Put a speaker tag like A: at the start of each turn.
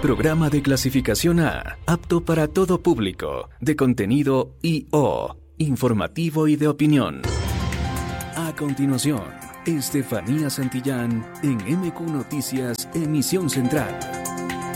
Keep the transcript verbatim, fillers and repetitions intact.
A: Programa de clasificación A, apto para todo público, de contenido I O, informativo y de opinión. A continuación, Estefanía Santillán en M Q Noticias, emisión central.